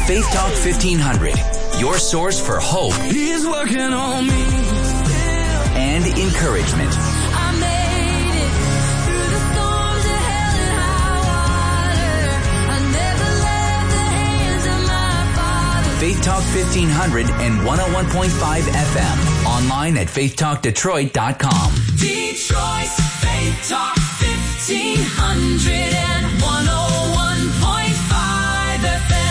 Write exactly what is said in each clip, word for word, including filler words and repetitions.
Faith Talk fifteen hundred, your source for hope. He's working on me. And encouragement. I made it through the storms of hell and high water. I never left the hands of my Father. Faith Talk fifteen hundred and one oh one point five F M. Online at faith talk detroit dot com. Detroit's Faith Talk fifteen hundred and one oh one point five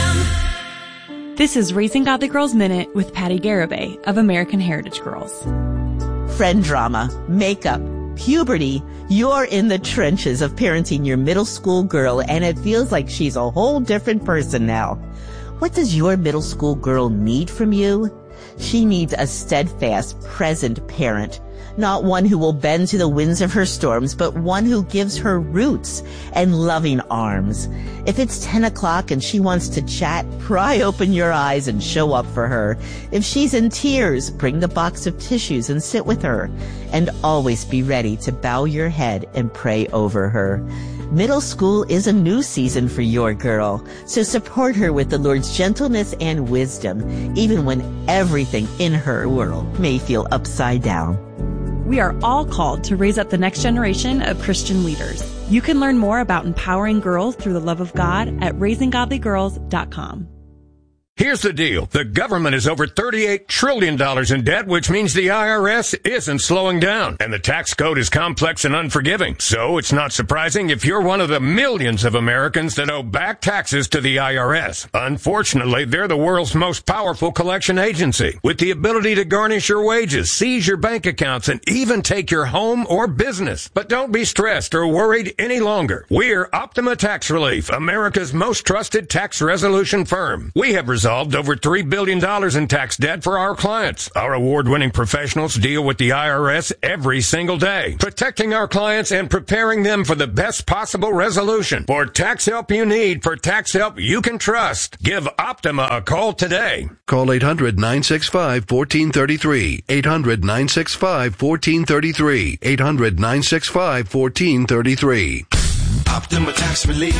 F M. This is Raising Godly Girls Minute with Patty Garibay of American Heritage Girls. Friend drama, makeup, puberty. You're in the trenches of parenting your middle school girl, and it feels like she's a whole different person now. What does your middle school girl need from you? She needs a steadfast, present parent. Not one who will bend to the winds of her storms, but one who gives her roots and loving arms. If it's ten o'clock and she wants to chat, pry open your eyes and show up for her. If she's in tears, bring the box of tissues and sit with her. And always be ready to bow your head and pray over her. Middle school is a new season for your girl, so support her with the Lord's gentleness and wisdom, even when everything in her world may feel upside down. We are all called to raise up the next generation of Christian leaders. You can learn more about empowering girls through the love of God at raising godly girls dot com. Here's the deal. The government is over thirty-eight trillion dollars in debt, which means the I R S isn't slowing down. And the tax code is complex and unforgiving. So it's not surprising if you're one of the millions of Americans that owe back taxes to the I R S. Unfortunately, they're the world's most powerful collection agency, with the ability to garnish your wages, seize your bank accounts, and even take your home or business. But don't be stressed or worried any longer. We're Optima Tax Relief, America's most trusted tax resolution firm. We have resolved over three billion dollars in tax debt for our clients. Our award-winning professionals deal with the I R S every single day, protecting our clients and preparing them for the best possible resolution. For tax help you need, for tax help you can trust, give Optima a call today. Call eight hundred, nine six five, one four three three, eight hundred, nine six five, one four three three, eight hundred, nine six five, one four three three. Optima Tax Relief.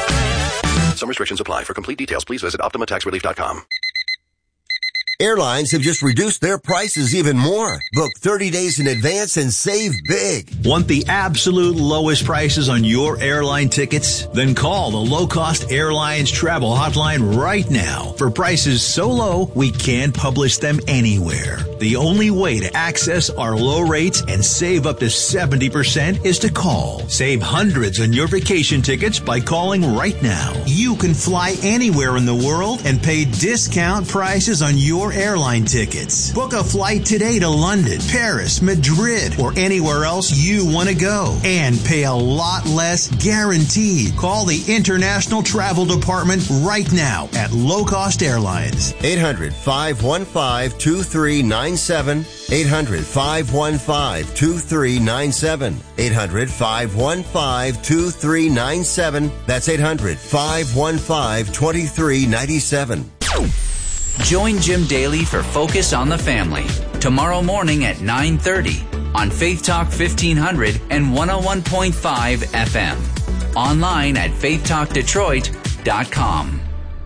Some restrictions apply. For complete details, please visit optima tax relief dot com. Airlines have just reduced their prices even more. Book thirty days in advance and save big. Want the absolute lowest prices on your airline tickets? Then call the Low Cost Airlines Travel Hotline right now for prices so low we can't publish them anywhere. The only way to access our low rates and save up to seventy percent is to call. Save hundreds on your vacation tickets by calling right now. You can fly anywhere in the world and pay discount prices on your airline tickets. Book a flight today to London, Paris, Madrid, or anywhere else you want to go and pay a lot less guaranteed. Call the International Travel Department right now at Low Cost Airlines. eight hundred, five one five, two three nine seven. eight hundred, five one five, two three nine seven. eight hundred, five one five, two three nine seven. That's eight hundred, five one five, two three nine seven. Join Jim Daly for Focus on the Family tomorrow morning at nine thirty on Faith Talk fifteen hundred and one oh one point five F M. Online at faith talk detroit dot com.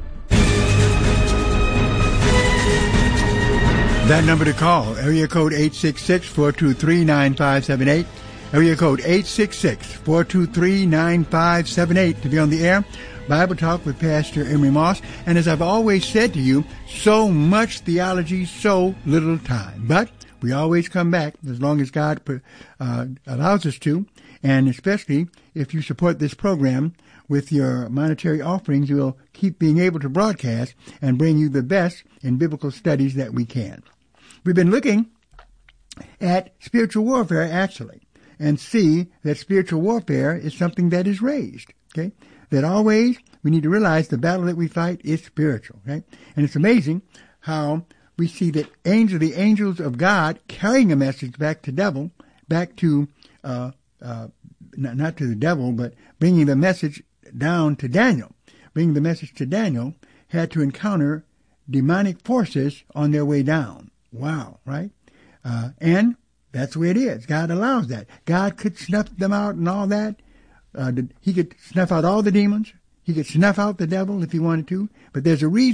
That number to call, area code eight six six, four two three, nine five seven eight. Area code eight six six, four two three, nine five seven eight to be on the air. Bible Talk with Pastor Emery Moss. And as I've always said to you, so much theology, so little time. But we always come back as long as God uh, allows us to. And especially if you support this program with your monetary offerings, we'll keep being able to broadcast and bring you the best in biblical studies that we can. We've been looking at spiritual warfare, actually, and see that spiritual warfare is something that is raised, okay? That always we need to realize the battle that we fight is spiritual, okay? And it's amazing how we see that angel, the angels of God carrying a message back to devil, back to, uh, uh, not, not to the devil, but bringing the message down to Daniel. Bringing the message to Daniel had to encounter demonic forces on their way down. Wow, right? Uh, and that's the way it is. God allows that. God could snuff them out and all that. Uh, he could snuff out all the demons. He could snuff out the devil if he wanted to. But there's a reason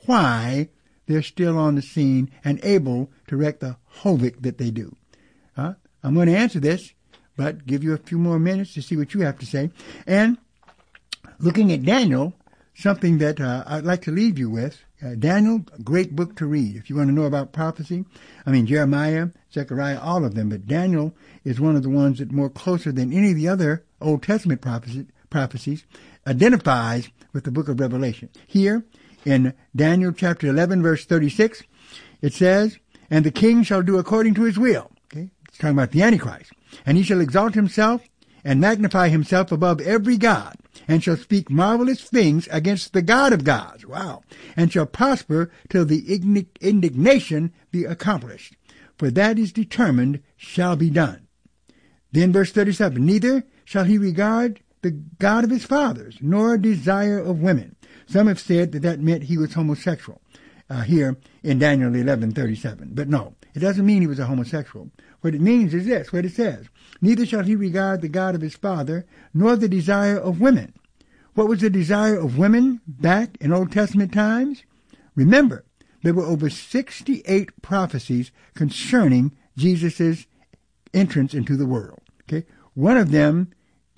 why they're still on the scene and able to wreak the havoc that they do. Uh, I'm going to answer this, but give you a few more minutes to see what you have to say. And looking at Daniel, something that uh, I'd like to leave you with. Uh, Daniel, a great book to read. If you want to know about prophecy, I mean, Jeremiah, Zechariah, all of them. But Daniel is one of the ones that more closer than any of the other Old Testament prophecy, prophecies identifies with the book of Revelation. Here in Daniel chapter eleven, verse thirty-six, it says, "And the king shall do according to his will." Okay, it's talking about the Antichrist. "And he shall exalt himself and magnify himself above every god, and shall speak marvelous things against the God of gods." Wow. "And shall prosper till the indignation be accomplished. For that is determined shall be done." Then verse thirty-seven, "Neither shall he regard the God of his fathers, nor desire of women." Some have said that that meant he was homosexual, uh, here in Daniel eleven thirty-seven. But no, it doesn't mean he was a homosexual. What it means is this, what it says, "Neither shall he regard the God of his father, nor the desire of women." What was the desire of women back in Old Testament times? Remember, there were over sixty-eight prophecies concerning Jesus' entrance into the world. Okay, one of them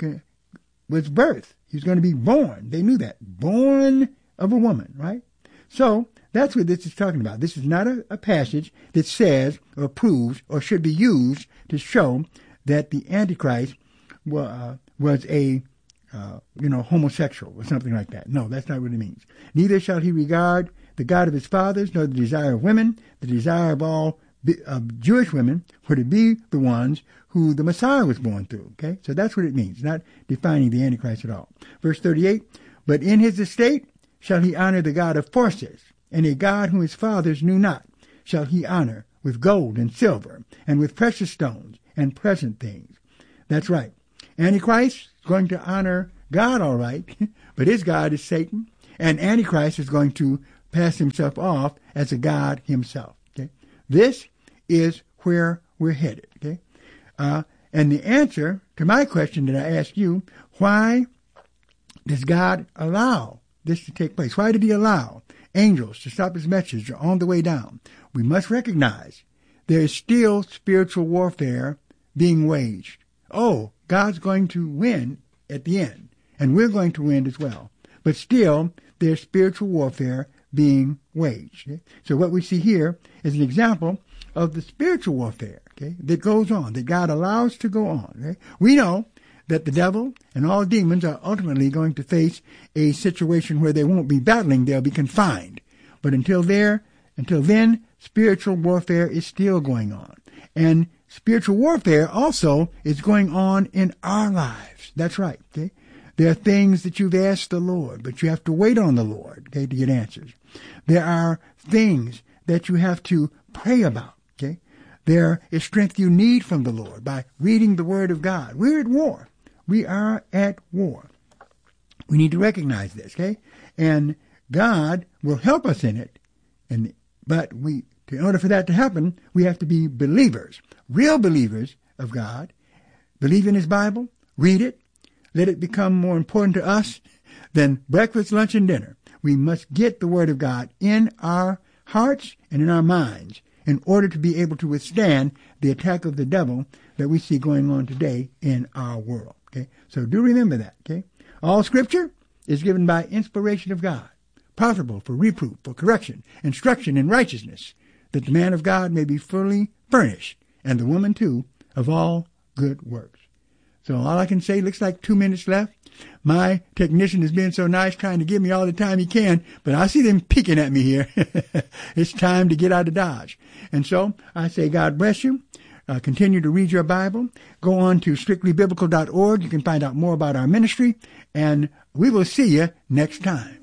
was birth. He was going to be born. They knew that. Born of a woman, right? So that's what this is talking about. This is not a, a passage that says or proves or should be used to show that the Antichrist well, uh, was a, uh, you know, homosexual or something like that. No, that's not what it means. "Neither shall he regard the God of his fathers, nor the desire of women." The desire of all of Jewish women were to be the ones who the Messiah was born through. Okay, so that's what it means, not defining the Antichrist at all. Verse thirty-eight, "But in his estate shall he honor the God of forces, and a God whom his fathers knew not shall he honor with gold and silver, and with precious stones and present things." That's right. Antichrist is going to honor God, all right, but his God is Satan, and Antichrist is going to pass himself off as a God himself. Okay, this is where we're headed. Okay, uh, and the answer to my question that I asked you, why does God allow this to take place? Why did he allow angels to stop his message on the way down? We must recognize there is still spiritual warfare being waged. Oh, God's going to win at the end, and we're going to win as well. But still, there's spiritual warfare being waged. Okay? So what we see here is an example of the spiritual warfare, okay, that goes on, that God allows to go on. Okay? We know that the devil and all demons are ultimately going to face a situation where they won't be battling, they'll be confined. But until there, until then, spiritual warfare is still going on. And spiritual warfare also is going on in our lives. That's right, okay? There are things that you've asked the Lord, but you have to wait on the Lord, okay, to get answers. There are things that you have to pray about, okay? There is strength you need from the Lord by reading the Word of God. We're at war. We are at war. We need to recognize this, okay? And God will help us in it. And but we, in order for that to happen, we have to be believers, real believers of God. Believe in His Bible, read it, let it become more important to us than breakfast, lunch, and dinner. We must get the Word of God in our hearts and in our minds in order to be able to withstand the attack of the devil that we see going on today in our world. Okay, so do remember that. Okay, all Scripture is given by inspiration of God, profitable for reproof, for correction, instruction in righteousness, that the man of God may be fully furnished, and the woman too, of all good works. So all I can say, looks like two minutes left. My technician is being so nice, trying to give me all the time he can, but I see them peeking at me here. It's time to get out of Dodge. And so I say, God bless you. Uh, continue to read your Bible. Go on to strictly biblical dot org. You can find out more about our ministry, and we will see you next time.